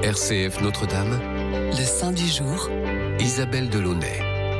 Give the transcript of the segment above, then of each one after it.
RCF Notre-Dame, le saint du jour, Isabelle Delaunay.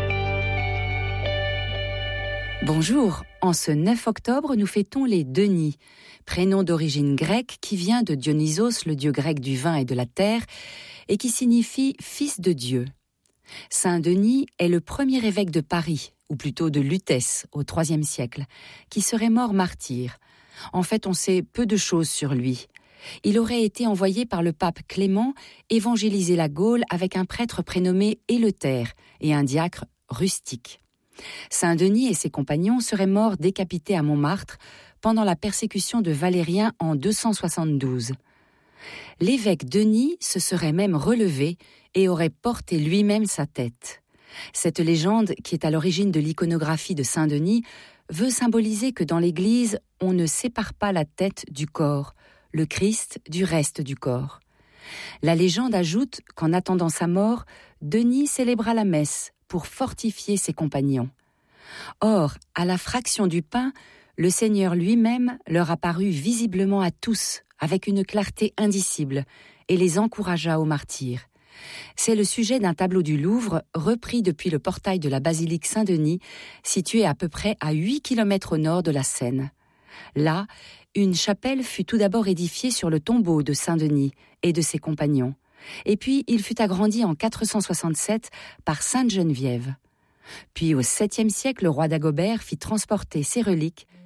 Bonjour, en ce 9 octobre, nous fêtons les Denis, prénom d'origine grecque qui vient de Dionysos, le dieu grec du vin et de la terre, et qui signifie « fils de Dieu ». Saint Denis est le premier évêque de Paris, ou plutôt de Lutèce, au IIIe siècle, qui serait mort martyr. En fait, on sait peu de choses sur lui. Il aurait été envoyé par le pape Clément évangéliser la Gaule avec un prêtre prénommé Éleuthère et un diacre Rustique. Saint Denis et ses compagnons seraient morts décapités à Montmartre pendant la persécution de Valérien en 272. L'évêque Denis se serait même relevé et aurait porté lui-même sa tête. Cette légende, qui est à l'origine de l'iconographie de Saint Denis, veut symboliser que dans l'Église, on ne sépare pas la tête du corps, le Christ du reste du corps. La légende ajoute qu'en attendant sa mort, Denis célébra la messe pour fortifier ses compagnons. Or, à la fraction du pain, le Seigneur lui-même leur apparut visiblement à tous, avec une clarté indicible, et les encouragea au martyre. C'est le sujet d'un tableau du Louvre, repris depuis le portail de la basilique Saint-Denis, situé à peu près à 8 km au nord de la Seine. Là, une chapelle fut tout d'abord édifiée sur le tombeau de Saint-Denis et de ses compagnons. Et puis, il fut agrandi en 467 par Sainte Geneviève. Puis, au 7e siècle, le roi Dagobert fit transporter ses reliques